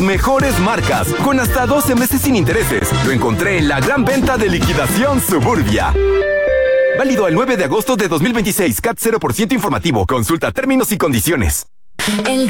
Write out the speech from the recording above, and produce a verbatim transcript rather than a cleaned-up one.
Mejores marcas, con hasta doce meses sin intereses. Lo encontré en la gran venta de liquidación Suburbia. Válido el nueve de agosto de dos mil veintiséis. C A T cero por ciento informativo. Consulta términos y condiciones. El